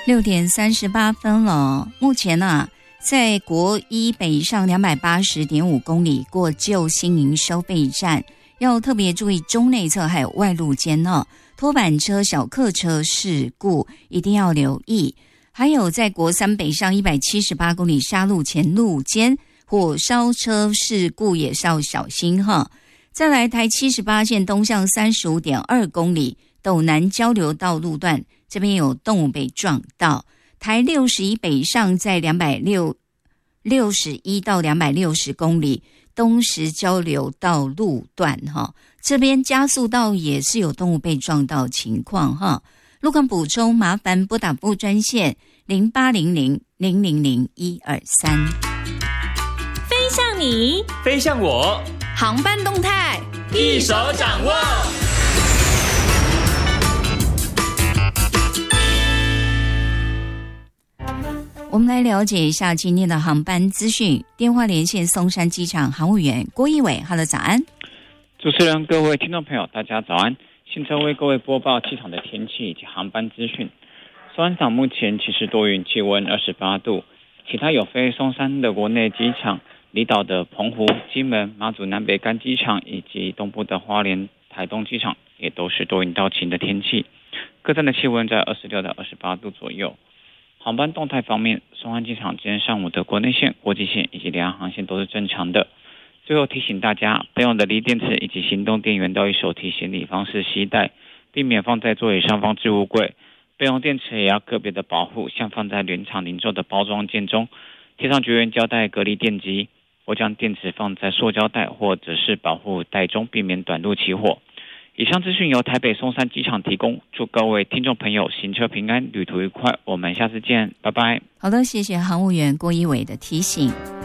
6:38了。目前在国一北上280.5公里过旧新营收费站，要特别注意中内侧还有外路间拖板车、小客车事故一定要留意。还有在国三北上178公里沙路前路间火烧车事故也是要小心再来台78线东向35.2公里斗南交流道路段，这边有动物被撞到。台61北上在261到260公里东石交流道路段这边加速道也是有动物被撞到情况路况补充麻烦拨打部专线0800-000-123。 飞向你， 飞向我， 航班动态一手掌握。 我们来了解一下今天的航班资讯。电话连线松山机场航务员郭一伟。Hello， 早安。 主持人，各位听众朋友，大家早安。现在为各位播报机场的天气以及航班资讯。松山港目前其实多云，气温28度。其他有非松山的国内机场、离岛的澎湖、金门、马祖南北干机场以及东部的花莲、台东机场也都是多云到晴的天气。各站的气温在26到28度左右。航班动态方面，松山机场今天上午的国内线、国际线以及两岸航线都是正常的。最后提醒大家，备用的锂电池以及行动电源都以手提行李方式携带，避免放在座椅上方置物柜。备用电池也要个别的保护，像放在原厂零售的包装件中，贴上绝缘胶带隔离电机，或将电池放在塑胶袋或者是保护袋中，避免短路起火。以上资讯由台北松山机场提供，祝各位听众朋友行车平安，旅途愉快，我们下次见，拜拜。 好的，谢谢航务员郭一伟的提醒。